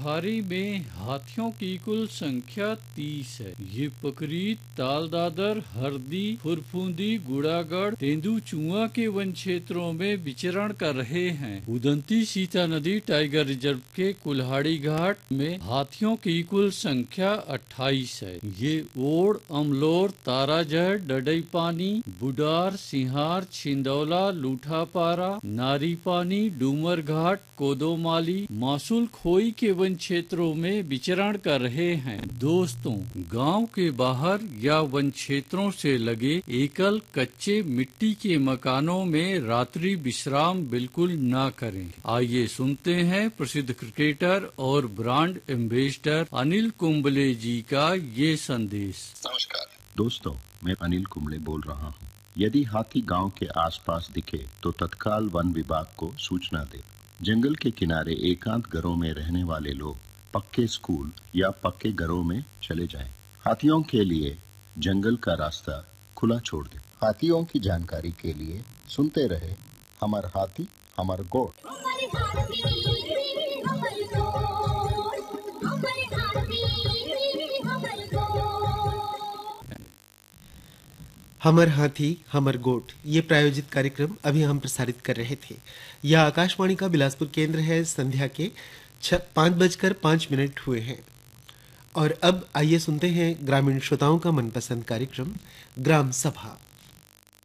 खाड़ी में हाथियों की कुल संख्या 30 है। ये पकरीत, तालदादर, हरदी, फुरफुंदी, गुड़ागढ़, तेंदुचुआ के वन क्षेत्रों में विचरण कर रहे हैं। उदंती सीता नदी टाइगर रिजर्व के कुल्हाड़ी घाट में हाथियों की कुल संख्या 28 है। ये ओड़, अमलोर, ताराजहर, डडईपानी, बुडार, सिंहार, छिंदौला, लूठापारा, नारीपानी, डूमर घाट, कोदोमाली, मासूल खोई के वन क्षेत्रों में विचरण कर रहे हैं। दोस्तों, गांव के बाहर या वन क्षेत्रों से लगे एकल कच्चे मिट्टी के मकानों में रात्रि विश्राम बिल्कुल ना करें। आइए सुनते हैं प्रसिद्ध क्रिकेटर और ब्रांड एम्बेसडर अनिल कुंबले जी का ये संदेश। नमस्कार दोस्तों, मैं अनिल कुंबले बोल रहा हूँ। यदि हाथी गांव के आसपास दिखे तो तत्काल वन विभाग को सूचना दे। जंगल के किनारे एकांत घरों में रहने वाले लोग पक्के स्कूल या पक्के घरों में चले जाएं। हाथियों के लिए जंगल का रास्ता खुला छोड़ दे। हाथियों की जानकारी के लिए सुनते रहे हमर हाथी हमर गोठ। हमर हाथी हमर गोठ, ये प्रायोजित कार्यक्रम अभी हम प्रसारित कर रहे थे। यह आकाशवाणी का बिलासपुर केंद्र है। संध्या के 5:05 हुए हैं और अब आइए सुनते हैं ग्रामीण श्रोताओं का मनपसंद कार्यक्रम ग्राम सभा।